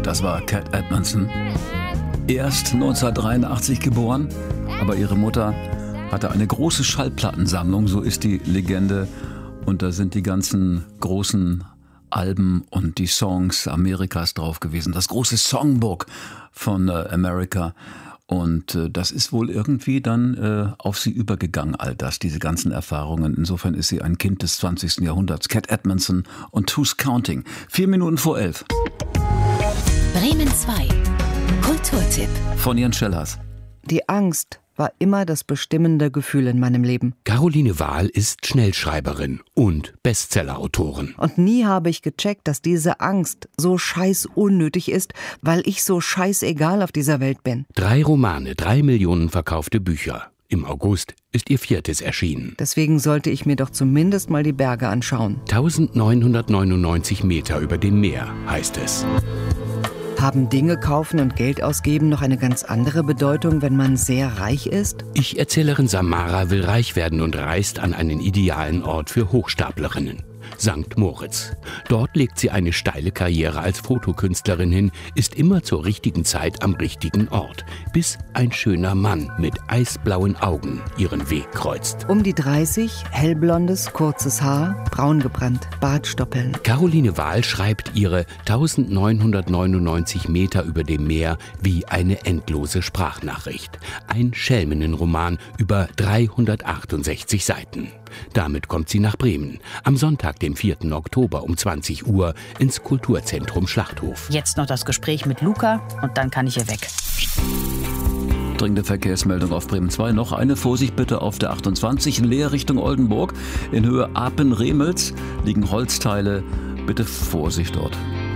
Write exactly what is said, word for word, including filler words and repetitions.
Das war Cat Edmondson. Erst neunzehnhundertdreiundachtzig geboren, aber ihre Mutter hatte eine große Schallplattensammlung, so ist die Legende. Und da sind die ganzen großen Alben und die Songs Amerikas drauf gewesen. Das große Songbook von äh, America. Und äh, das ist wohl irgendwie dann äh, auf sie übergegangen, all das, diese ganzen Erfahrungen. Insofern ist sie ein Kind des zwanzigsten Jahrhunderts. Cat Edmondson und Who's Counting. Vier Minuten vor elf. Bremen zwei. Kulturtipp. Von Jens Schellers. Die Angst war immer das bestimmende Gefühl in meinem Leben. Caroline Wahl ist Schnellschreiberin und Bestsellerautorin. Und nie habe ich gecheckt, dass diese Angst so scheiß unnötig ist, weil ich so scheißegal auf dieser Welt bin. Drei Romane, drei Millionen verkaufte Bücher. Im August ist ihr viertes erschienen. Deswegen sollte ich mir doch zumindest mal die Berge anschauen. neunzehnhundertneunundneunzig Meter über dem Meer, heißt es. Haben Dinge kaufen und Geld ausgeben noch eine ganz andere Bedeutung, wenn man sehr reich ist? Ich-Erzählerin Samara will reich werden und reist an einen idealen Ort für Hochstaplerinnen. Sankt Moritz. Dort legt sie eine steile Karriere als Fotokünstlerin hin, ist immer zur richtigen Zeit am richtigen Ort, bis ein schöner Mann mit eisblauen Augen ihren Weg kreuzt. Um die dreißig, hellblondes, kurzes Haar, braun gebrannt, Bartstoppeln. Caroline Wahl schreibt ihre neunzehnhundertneunundneunzig Meter über dem Meer wie eine endlose Sprachnachricht. Ein Schelminnenroman über dreihundertachtundsechzig Seiten. Damit kommt sie nach Bremen. Am Sonntag, dem vierten Oktober um zwanzig Uhr ins Kulturzentrum Schlachthof. Jetzt noch das Gespräch mit Luca und dann kann ich hier weg. Dringende Verkehrsmeldung auf Bremen zwei. Noch eine. Vorsicht bitte auf der achtundzwanzig. Leer Richtung Oldenburg. In Höhe Apen-Remels liegen Holzteile. Bitte Vorsicht dort.